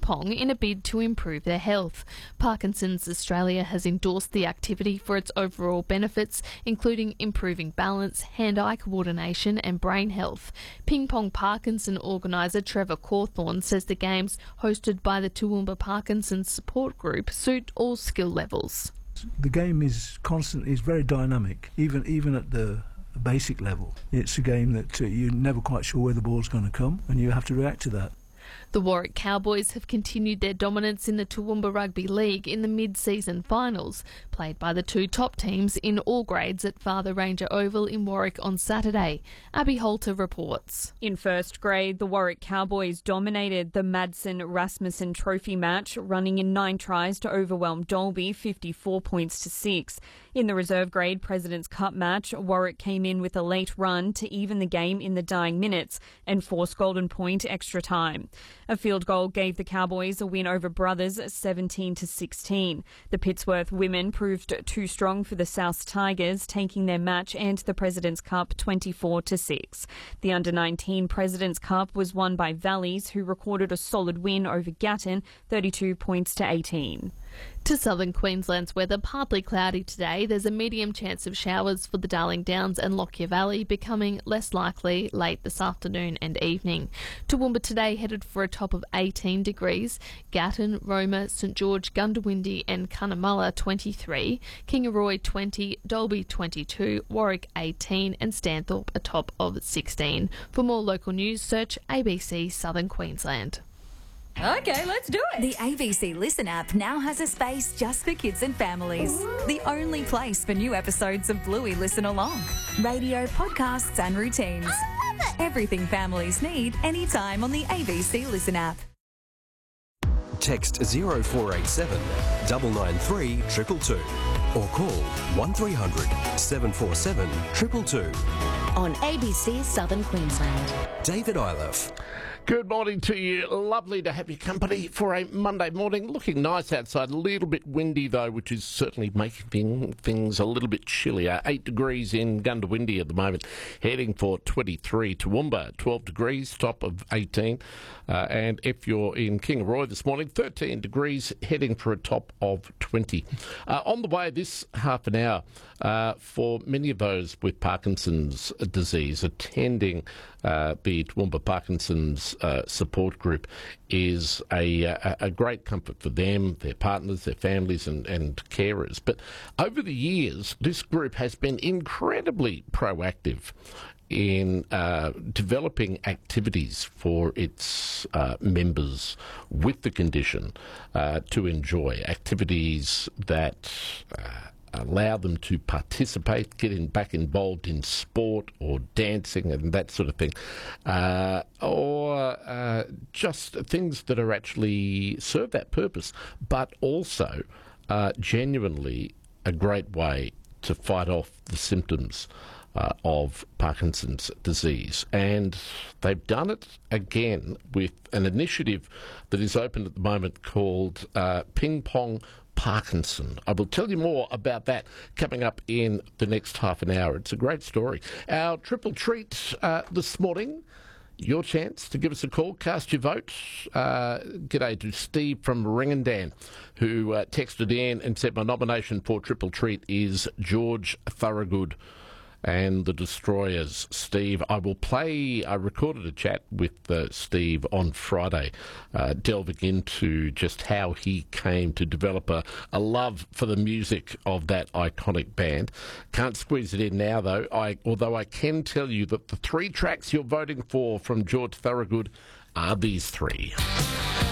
pong in a bid to improve their health. Parkinson's Australia has endorsed the activity for its overall benefits, including improving balance, hand-eye coordination and brain health. Ping Pong Parkinson organiser Trevor Cawthorne says the games, hosted by the Toowoomba Parkinson's Support Group, suit all skill levels. The game is very dynamic, even at the basic level. It's a game that you're never quite sure where the ball's going to come, and you have to react to that. The Warwick Cowboys have continued their dominance in the Toowoomba Rugby League in the mid-season finals, played by the two top teams in all grades at Father Ranger Oval in Warwick on Saturday. Abby Holter reports. In first grade, the Warwick Cowboys dominated the Madsen Rasmussen Trophy match, running in 9 tries to overwhelm Dalby 54 points to 6. In the reserve grade President's Cup match, Warwick came in with a late run to even the game in the dying minutes and force Golden Point extra time. A field goal gave the Cowboys a win over Brothers 17-16. The Pittsworth women proved too strong for the South Tigers, taking their match and the President's Cup 24-6. The Under-19 President's Cup was won by Valleys, who recorded a solid win over Gatton, 32 points to 18. To southern Queensland's weather, partly cloudy today. There's a medium chance of showers for the Darling Downs and Lockyer Valley, becoming less likely late this afternoon and evening. Toowoomba today headed for a top of 18 degrees. Gatton, Roma, St George, Gundawindi and Cunnamulla 23, Kingaroy 20, Dalby 22, Warwick 18 and Stanthorpe a top of 16. For more local news, search ABC Southern Queensland. Okay, let's do it. The ABC Listen app now has a space just for kids and families. The only place for new episodes of Bluey Listen Along. Radio, podcasts and routines. I love it. Everything families need anytime on the ABC Listen app. Text 0487 993 222 or call 1300 747 222. On ABC Southern Queensland. David Iliff. Good morning to you. Lovely to have your company for a Monday morning. Looking nice outside. A little bit windy, though, which is certainly making things a little bit chillier. 8 degrees in Gundawindi at the moment. Heading for 23. Toowoomba, 12 degrees, top of 18. And if you're in Kingaroy this morning, 13 degrees, heading for a top of 20. On the way this half an hour, for many of those with Parkinson's disease, attending the Toowoomba Parkinson's support group is a great comfort for them, their partners, their families and carers. But over the years, this group has been incredibly proactive in developing activities for its members with the condition to enjoy, activities that allow them to participate, back involved in sport or dancing and that sort of thing, or just things that are actually serve that purpose, but also genuinely a great way to fight off the symptoms of Parkinson's disease. And they've done it again with an initiative that is open at the moment called Ping Pong Parkinson. I will tell you more about that coming up in the next half an hour. It's a great story. Our triple treat this morning, your chance to give us a call, cast your vote. G'day to Steve from Ringendan, who texted in and said, my nomination for triple treat is George Thorogood and the Destroyers. Steve, I recorded a chat with Steve on Friday, delving into just how he came to develop a love for the music of that iconic band. Can't squeeze it in now, though, although I can tell you that the 3 tracks you're voting for from George Thorogood are these 3.